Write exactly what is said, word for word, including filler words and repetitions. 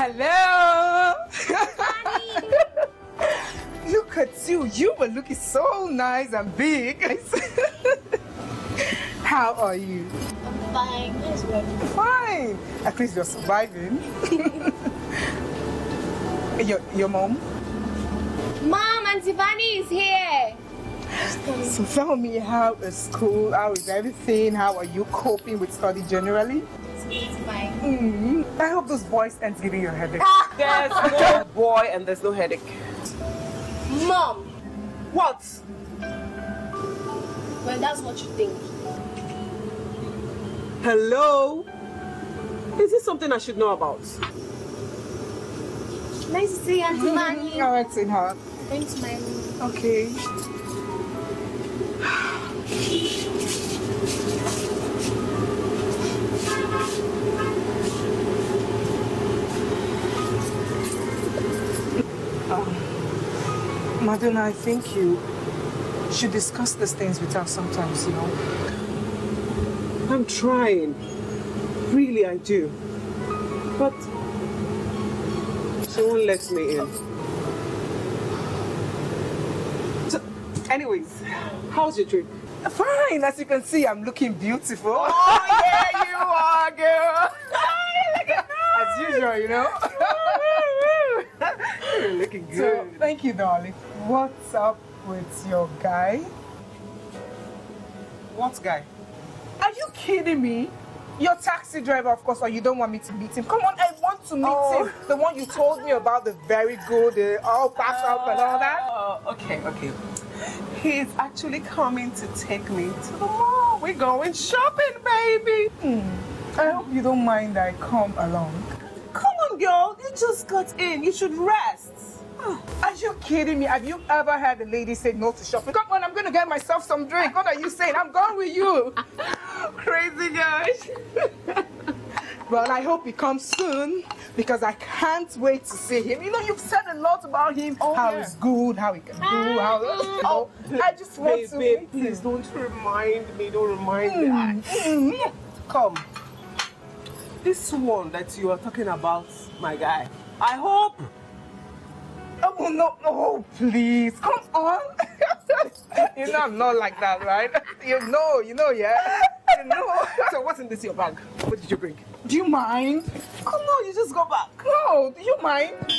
Hello. Look at you. You were looking so nice and big. How are you? I'm fine. Nice work. Fine. At least you're surviving. your, your mom? Mom, Auntie Vanny is here. So tell me, how is school? How is everything? How are you coping with study generally? It's fine. Mm-hmm. I hope those boys aren't giving you a headache. There's no boy and there's no headache. Mom! What? Well, that's what you think. Hello? Is this something I should know about? Nice to see you, Auntie Vanny. All right, sweetheart. Going to my room. Okay. um, Madonna, I think you should discuss these things with us sometimes, you know. I'm trying. Really, I do. But she won't let me in. So, anyways, how's your trip? Fine, as you can see, I'm looking beautiful. Oh, yeah, you are, girl. Look at that. As usual, you know. You're looking good. So, thank you, darling. What's up with your guy? What guy? Are you kidding me? Your taxi driver, of course, or you don't want me to meet him. Come on, I want to meet Oh. him. The one you told me about, the very good, uh, all packed up and all that. Oh, okay, okay. He's actually coming to take me to the mall. We're going shopping, baby. Hmm. I hope you don't mind I come along. Come on, girl. You just got in. You should rest. Are you kidding me? Have you ever heard a lady say no to shopping? Come on, I'm going to get myself some drink. What are you saying? I'm going with you. Crazy guys. Well, I hope he comes soon because I can't wait to see him. You know, you've said a lot about him. Oh, how yeah. he's good, how he can do, how... You know, I just want Babe, to babe, meet please him. don't remind me. Don't remind Mm, me. mm. Come. This one that you are talking about, my guy. I hope. Oh, no, no, please, come on. You know I'm not like that, right? You know, you know, yeah? You know. So what's in this your bag? What did you bring? Do you mind? Come on, you just go back. No, do you mind?